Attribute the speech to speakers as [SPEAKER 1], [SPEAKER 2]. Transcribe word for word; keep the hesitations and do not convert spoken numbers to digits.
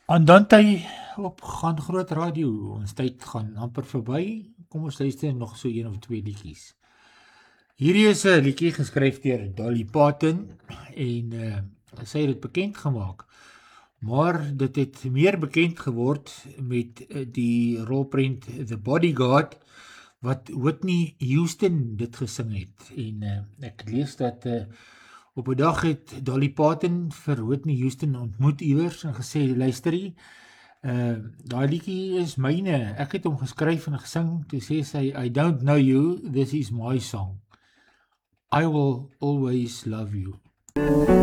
[SPEAKER 1] Andante op gaan groot radio, ons tyd gaan amper verby, kom ons luister nog so een of twee liedjies. Hierdie is 'n liedjie geskryf deur Dolly Parton en uh, sy het dit bekend gemaak, maar dit het meer bekend geword met uh, die rolprent The Bodyguard, wat Whitney Houston dit gesing het, en uh, ek lees dat uh, op 'n dag het Dolly Parton vir Whitney Houston ontmoet iewers en gesê, luisterie, uh, daai liedjie is myne, ek het hom geskryf en gesing, toe sê sy, I don't know you, this is my song. I will always love you.